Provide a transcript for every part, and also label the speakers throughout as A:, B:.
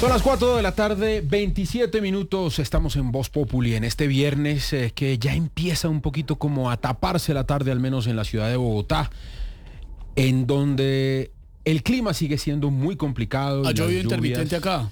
A: Son las 4 de la tarde, 27 minutos, estamos en Voz Populi en este viernes que ya empieza un poquito como a taparse la tarde, al menos en la ciudad de Bogotá, en donde el clima sigue siendo muy complicado.
B: ¿Ha llovido intermitente acá?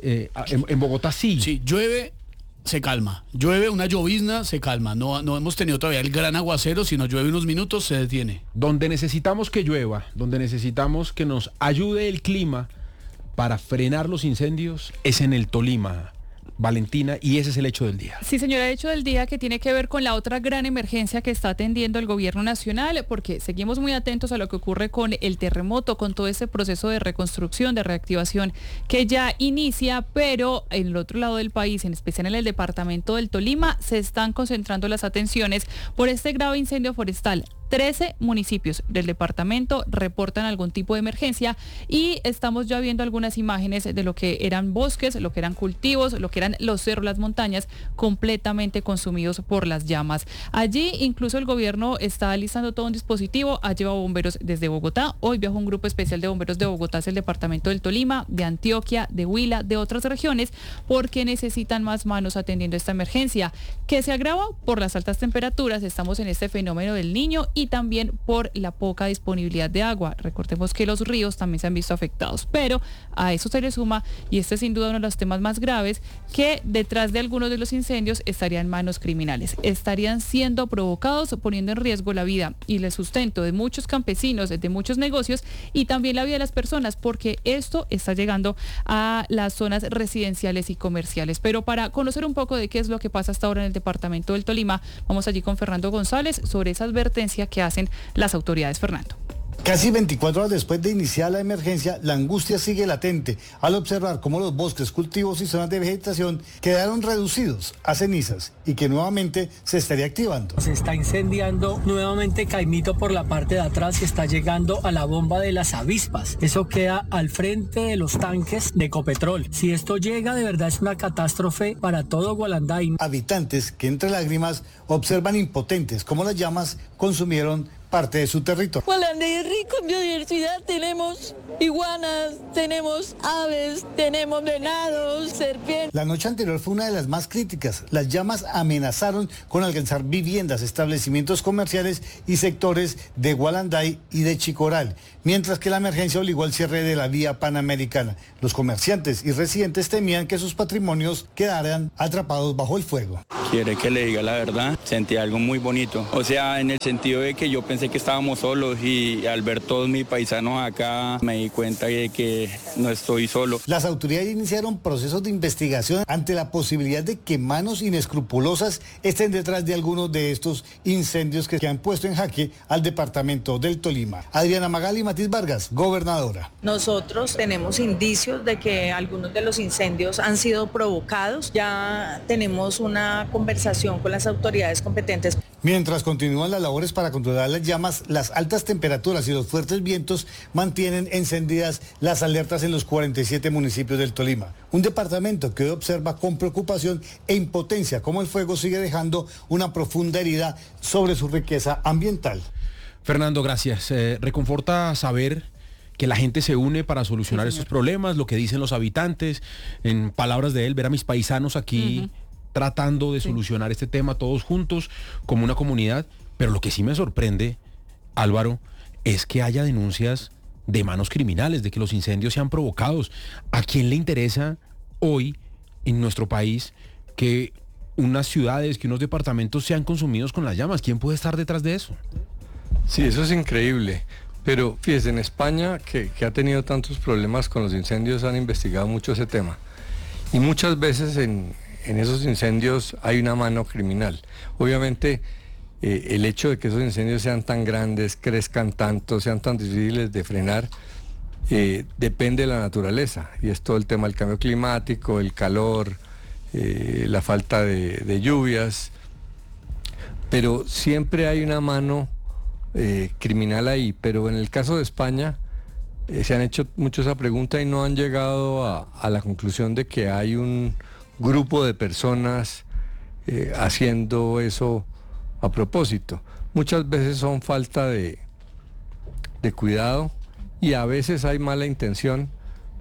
A: En Bogotá sí.
B: Sí, llueve, se calma. Llueve una llovizna, se calma. No hemos tenido todavía el gran aguacero, sino llueve unos minutos, se detiene.
A: Donde necesitamos que llueva, donde necesitamos que nos ayude el clima para frenar los incendios, es en el Tolima, Valentina, y ese es el hecho del día.
C: Sí, señora, el hecho del día que tiene que ver con la otra gran emergencia que está atendiendo el gobierno nacional, porque seguimos muy atentos a lo que ocurre con el terremoto, con todo ese proceso de reconstrucción, de reactivación que ya inicia, pero en el otro lado del país, en especial en el departamento del Tolima, se están concentrando las atenciones por este grave incendio forestal. 13 municipios del departamento reportan algún tipo de emergencia y estamos ya viendo algunas imágenes de lo que eran bosques, lo que eran cultivos, lo que eran los cerros, las montañas, completamente consumidos por las llamas. Allí incluso el gobierno está alistando todo un dispositivo, ha llevado bomberos desde Bogotá. Hoy viajó un grupo especial de bomberos de Bogotá hacia el departamento del Tolima, de Antioquia, de Huila, de otras regiones, porque necesitan más manos atendiendo esta emergencia, que se agrava por las altas temperaturas. Estamos en este fenómeno del Niño y también por la poca disponibilidad de agua. Recordemos que los ríos también se han visto afectados, pero a eso se le suma, y este es sin duda uno de los temas más graves, que detrás de algunos de los incendios estarían manos criminales, estarían siendo provocados, poniendo en riesgo la vida y el sustento de muchos campesinos, de muchos negocios y también la vida de las personas, porque esto está llegando a las zonas residenciales y comerciales. Pero para conocer un poco de qué es lo que pasa hasta ahora en el departamento del Tolima, vamos allí con Fernando González sobre esa advertencia que hacen las autoridades. Fernando.
D: Casi 24 horas después de iniciar la emergencia, la angustia sigue latente al observar cómo los bosques, cultivos y zonas de vegetación quedaron reducidos a cenizas y que nuevamente se estaría activando.
E: Se está incendiando nuevamente Caimito por la parte de atrás y está llegando a la bomba de las avispas. Eso queda al frente de los tanques de Ecopetrol. Si esto llega, de verdad es una catástrofe para todo Gualanday.
D: Habitantes que entre lágrimas observan impotentes cómo las llamas consumieron parte de su territorio.
F: Gualanday es rico en biodiversidad, tenemos iguanas, tenemos aves, tenemos venados, serpientes.
D: La noche anterior fue una de las más críticas. Las llamas amenazaron con alcanzar viviendas, establecimientos comerciales y sectores de Gualanday y de Chicoral, mientras que la emergencia obligó al cierre de la vía panamericana. Los comerciantes y residentes temían que sus patrimonios quedaran atrapados bajo el fuego.
G: Quiere que le diga la verdad, sentí algo muy bonito. O sea, en el sentido de que yo pensé que estábamos solos y al ver todos mis paisanos acá me di cuenta de que no estoy solo.
D: Las autoridades iniciaron procesos de investigación ante la posibilidad de que manos inescrupulosas estén detrás de algunos de estos incendios que han puesto en jaque al departamento del Tolima. Adriana Magali Matiz Vargas, gobernadora.
H: Nosotros tenemos indicios de que algunos de los incendios han sido provocados. Ya tenemos una conversación con las autoridades competentes.
D: Mientras continúan las labores para controlar las llamas, las altas temperaturas y los fuertes vientos mantienen encendidas las alertas en los 47 municipios del Tolima. Un departamento que hoy observa con preocupación e impotencia cómo el fuego sigue dejando una profunda herida sobre su riqueza ambiental.
A: Fernando, gracias. Reconforta saber que la gente se une para solucionar estos problemas, lo que dicen los habitantes. En palabras de él, ver a mis paisanos aquí tratando de solucionar este tema todos juntos como una comunidad. Pero lo que sí me sorprende, Álvaro, es que haya denuncias de manos criminales, de que los incendios sean provocados. ¿A quién le interesa hoy en nuestro país que unas ciudades, que unos departamentos sean consumidos con las llamas? ¿Quién puede estar detrás de eso?
I: Sí, eso es increíble. Pero fíjese, en España, que ha tenido tantos problemas con los incendios, han investigado mucho ese tema. Y muchas veces en esos incendios hay una mano criminal. Obviamente, el hecho de que esos incendios sean tan grandes, crezcan tanto, sean tan difíciles de frenar, depende de la naturaleza. Y es todo el tema del cambio climático, el calor, la falta de lluvias. Pero siempre hay una mano criminal ahí. Pero en el caso de España, se han hecho mucho esa pregunta y no han llegado a la conclusión de que hay un grupo de personas haciendo eso a propósito. Muchas veces son falta de cuidado y a veces hay mala intención,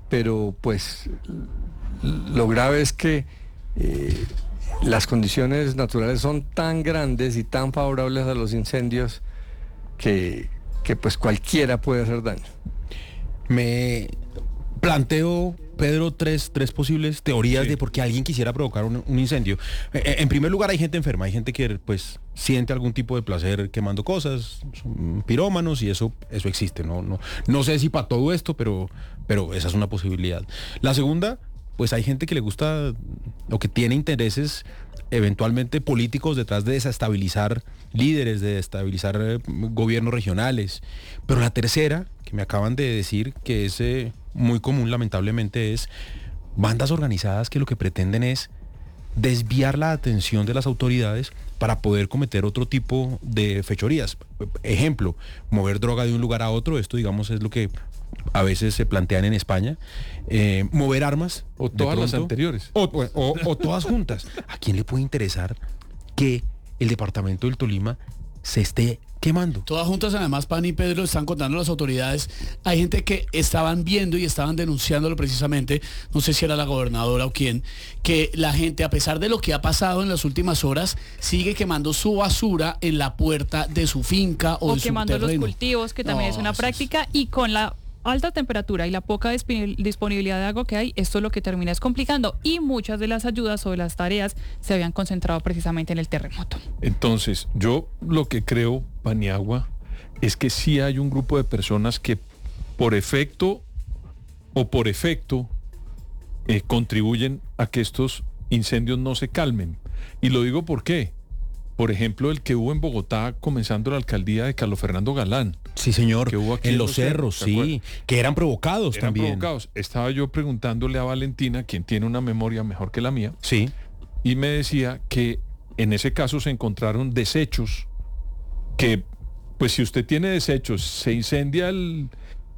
I: pero pues lo grave es que las condiciones naturales son tan grandes y tan favorables a los incendios que pues cualquiera puede hacer daño.
A: Me planteo, Pedro, tres posibles teorías de por qué alguien quisiera provocar un incendio. En primer lugar, hay gente enferma, hay gente que pues siente algún tipo de placer quemando cosas, son pirómanos, y eso existe. No sé si para todo esto, pero esa es una posibilidad. La segunda, pues hay gente que le gusta o que tiene intereses eventualmente políticos detrás de desestabilizar líderes, de desestabilizar gobiernos regionales. Pero la tercera, que me acaban de decir que es muy común lamentablemente, es bandas organizadas que lo que pretenden es desviar la atención de las autoridades para poder cometer otro tipo de fechorías. Ejemplo, mover droga de un lugar a otro, esto digamos es lo que a veces se plantean en España, mover armas.
J: O todas las anteriores.
A: O todas juntas. ¿A quién le puede interesar que el departamento del Tolima se esté quemando?
B: Todas juntas, además, Pani y Pedro, están contando las autoridades. Hay gente que estaban viendo y estaban denunciándolo precisamente, no sé si era la gobernadora o quién, que la gente, a pesar de lo que ha pasado en las últimas horas, sigue quemando su basura en la puerta de su finca o de su terreno. O quemando
C: los cultivos, que también es una práctica, y con la alta temperatura y la poca disponibilidad de agua que hay, esto lo que termina es complicando, y muchas de las ayudas o de las tareas se habían concentrado precisamente en el terremoto.
J: Entonces, yo lo que creo, Paniagua, es que sí hay un grupo de personas que por efecto contribuyen a que estos incendios no se calmen. Y lo digo por qué. Por ejemplo, el que hubo en Bogotá comenzando la alcaldía de Carlos Fernando Galán.
A: Sí, señor,
J: que hubo aquí
A: en los cerros, sí, que eran provocados también.
J: Estaba yo preguntándole a Valentina, quien tiene una memoria mejor que la mía,
A: sí,
J: y me decía que en ese caso se encontraron desechos, que pues si usted tiene desechos, se incendia el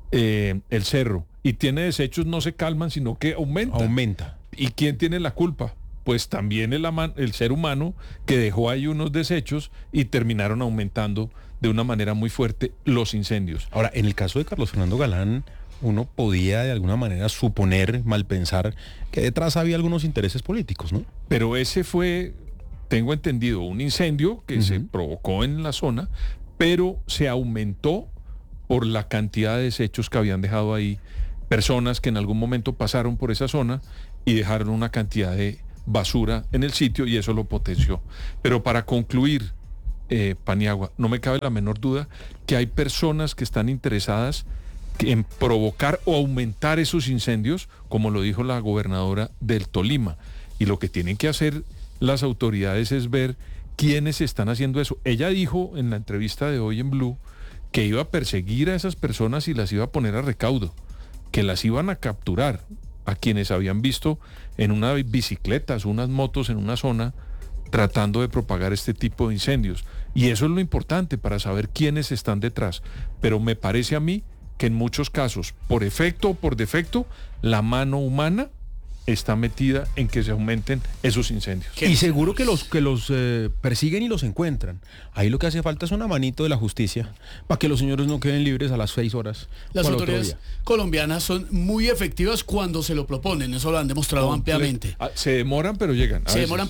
J: cerro, y tiene desechos, no se calman, sino que aumenta. ¿Y quién tiene la culpa? Pues también el ser humano, que dejó ahí unos desechos y terminaron aumentando de una manera muy fuerte los incendios.
A: Ahora, en el caso de Carlos Fernando Galán, uno podía de alguna manera suponer, mal pensar, que detrás había algunos intereses políticos, ¿no?
J: Pero ese fue, tengo entendido, un incendio que se provocó en la zona, pero se aumentó por la cantidad de desechos que habían dejado ahí personas que en algún momento pasaron por esa zona y dejaron una cantidad de basura en el sitio, y eso lo potenció. Pero para concluir, Paniagua, no me cabe la menor duda que hay personas que están interesadas en provocar o aumentar esos incendios, como lo dijo la gobernadora del Tolima, y lo que tienen que hacer las autoridades es ver quiénes están haciendo eso. Ella dijo en la entrevista de hoy en Blue que iba a perseguir a esas personas y las iba a poner a recaudo, que las iban a capturar a quienes habían visto en unas bicicletas, unas motos en una zona tratando de propagar este tipo de incendios. Y eso es lo importante para saber quiénes están detrás. Pero me parece a mí que en muchos casos, por efecto o por defecto, la mano humana está metida en que se aumenten esos incendios.
A: Y seguro que los persiguen y los encuentran. Ahí lo que hace falta es una manito de la justicia para que los señores no queden libres a las 6 horas.
B: Las autoridades colombianas son muy efectivas cuando se lo proponen, eso lo han demostrado ampliamente.
J: Se demoran pero llegan.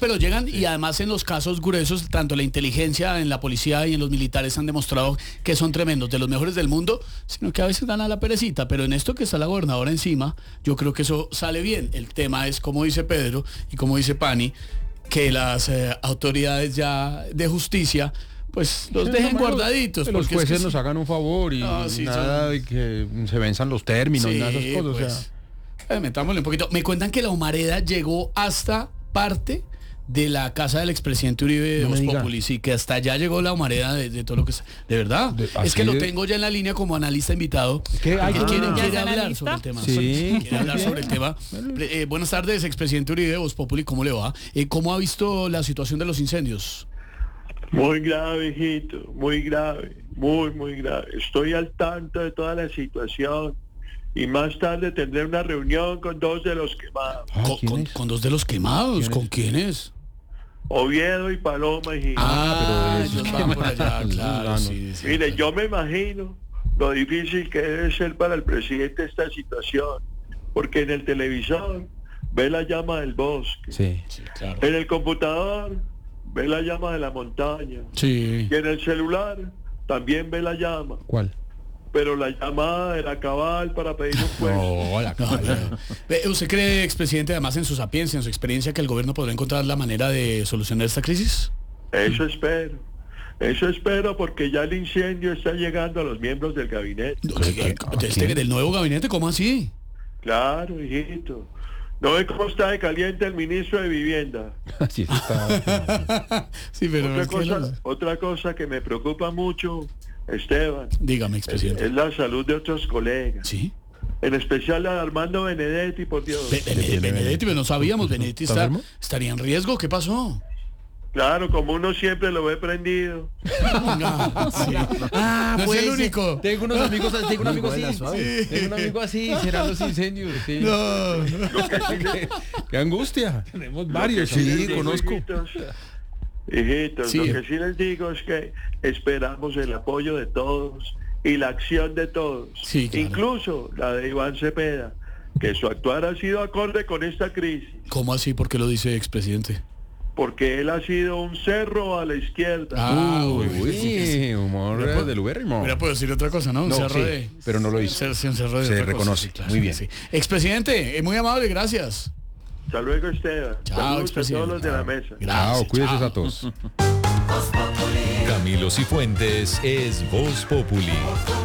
B: Y además en los casos gruesos, tanto la inteligencia en la policía y en los militares han demostrado que son tremendos, de los mejores del mundo, sino que a veces dan a la perecita. Pero en esto que está la gobernadora encima, yo creo que eso sale bien. El tema es, como dice Pedro y como dice Pani, que las autoridades ya de justicia pues los dejen guardaditos.
A: Que los jueces nos hagan un favor y y que se venzan los términos, nada de esas cosas.
B: Pues, metámosle un poquito. Me cuentan que la humareda llegó hasta parte de la casa del expresidente Uribe de Voz Populi, sí, que hasta allá llegó la humareda de todo lo que es. De verdad, es que lo tengo ya en la línea como analista invitado.
A: ¿Quiere
B: hablar sobre el tema?
A: Sí.
B: Quiere hablar sobre el tema. Buenas tardes, expresidente Uribe de Voz Populi, ¿cómo le va? ¿Cómo ha visto la situación de los incendios?
K: Muy grave, hijito, muy grave, muy grave. Estoy al tanto de toda la situación. Y más tarde tendré una reunión con 2 de los quemados.
B: ¿Con 2 de los quemados? ¿Con quiénes?
K: Oviedo y Paloma, hijito.
B: Pero ellos van por allá, claro. Sí.
K: Mire, yo me imagino lo difícil que debe ser para el presidente esta situación. porque en el televisor ve la llama del bosque,
A: Sí.
B: Claro.
K: en el computador ve la llama de la montaña,
B: Sí.
K: y en el celular también ve la llama,
A: ¿Cuál?
K: pero la llamada de la cabal para pedir un puesto.
A: No, la
B: ¿Usted cree, expresidente, además en su sapiencia, en su experiencia, que el gobierno podrá encontrar la manera de solucionar esta crisis?
K: Eso espero porque ya el incendio está llegando a los miembros del gabinete.
B: ¿Del nuevo gabinete? ¿Cómo así?
K: Claro, hijito. ¿No ve cómo está de caliente el ministro de Vivienda?
A: Sí, eso está...
B: Sí, pero
K: Otra cosa que me preocupa mucho, Esteban,
B: dígame, expresidente.
K: es la salud de otros colegas.
B: ¿Sí?
K: En especial la de Armando Benedetti, por Dios.
B: Benedetti, pero no sabíamos, Benedetti estaría en riesgo. ¿Qué pasó?
K: Claro, como uno siempre lo ve prendido.
B: Sí.
A: Ah,
B: No es el único.
A: Tengo unos amigos, tengo un amigo así. Tengo un amigo así, serán los incendios. Sí.
B: No.
A: Qué angustia. Tenemos varios,
K: Lo que sí
A: sí,
K: les digo,
A: conozco.
K: Hijitos,
B: Sí.
K: lo que sí les digo es que esperamos el apoyo de todos y la acción de todos.
B: Sí, claro.
K: Incluso la de Iván Cepeda, que su actuar ha sido acorde con esta crisis,
B: ¿Cómo así? ¿Por qué lo dice, expresidente?
K: porque él ha sido un cerro a la izquierda.
A: Uy, humor del Ubérrimo.
B: Mira, puedo decir otra cosa, ¿no? Un
A: No,
B: cerro
A: sí,
B: de...
A: pero no lo hizo.
B: Un cerro de
A: Se
B: otra cosa,
A: reconoce.
B: sí, claro,
A: Muy bien.
B: sí. Expresidente, muy amable, gracias.
K: Hasta luego, Esteban.
B: Chao,
K: Saludos a
B: expresidente.
K: todos los de la mesa.
B: Gracias.
A: Chao, cuídense
B: chao.
A: a todos.
L: Camilo Cifuentes es Voz Populi.